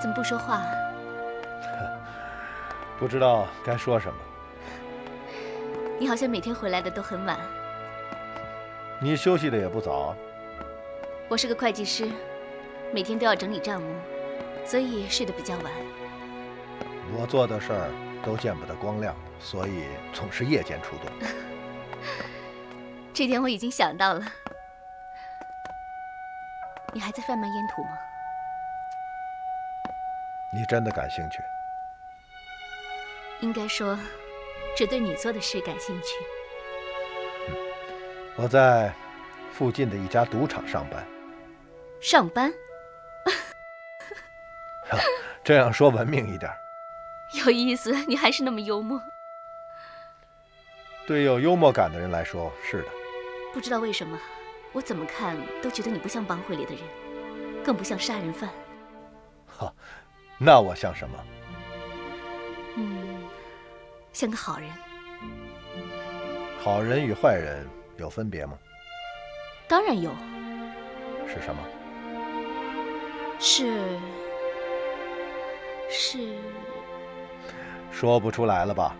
怎么不说话？ 不知道该说什么。 你好像每天回来的都很晚。 你休息的也不早啊。 我是个会计师，每天都要整理账目，所以睡得比较晚。 我做的事儿都见不得光亮，所以总是夜间出动。 这点我已经想到了。你还在贩卖烟土吗？ 你真的感兴趣？ 应该说，只对你做的事感兴趣。 我在附近的一家赌场上班。 上班？ 这样说文明一点。 有意思，你还是那么幽默。 对有幽默感的人来说，是的。 不知道为什么，我怎么看都觉得你不像帮会里的人，更不像杀人犯。 哈，那我像什么？ 像个好人。 好人与坏人有分别吗？ 当然有。 是什么？ 是。 说不出来了吧？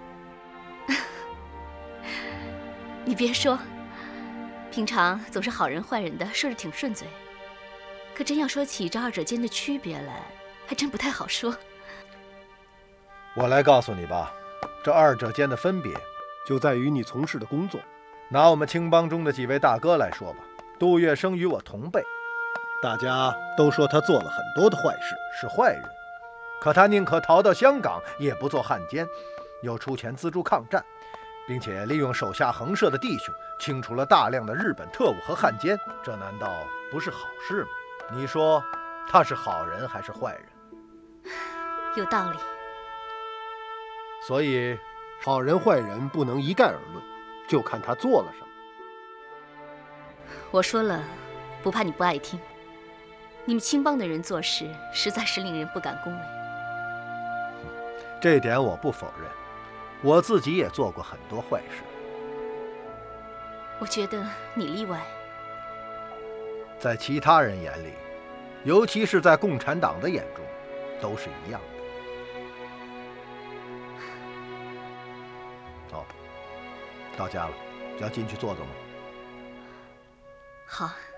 你别说，平常总是好人坏人的说着挺顺嘴，可真要说起这二者间的区别来，还真不太好说。 我来告诉你吧，这二者间的分别就在于你从事的工作。 拿我们青帮中的几位大哥来说吧，杜月笙与我同辈， 大家都说他做了很多的坏事， 是坏人，可他宁可逃到香港，也不做汉奸，又出钱资助抗战，并且利用手下横社的弟兄，清除了大量的日本特务和汉奸，这难道不是好事吗？你说他是好人还是坏人？ 有道理。 所以好人坏人不能一概而论，就看他做了什么。 我说了，不怕你不爱听。你们青帮的人做事实在是令人不敢恭维。 这点我不否认，我自己也做过很多坏事。 我觉得你例外。 在其他人眼里，尤其是在共产党的眼中，都是一样的。哦，到家了，要进去坐坐吗？ 好。